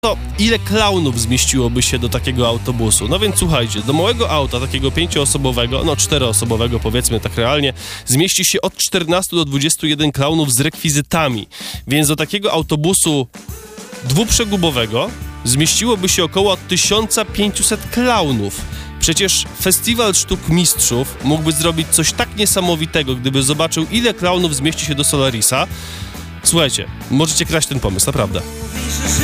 To ile klaunów zmieściłoby się do takiego autobusu? No więc słuchajcie, do małego auta, takiego 5-osobowego, 4-osobowego powiedzmy tak realnie, zmieści się od 14 do 21 klaunów z rekwizytami. Więc do takiego autobusu dwuprzegubowego zmieściłoby się około 1500 klaunów. Przecież Festiwal Sztuk Mistrzów mógłby zrobić coś tak niesamowitego, gdyby zobaczył, ile klaunów zmieści się do Solarisa. Słuchajcie, możecie kraść ten pomysł, naprawdę.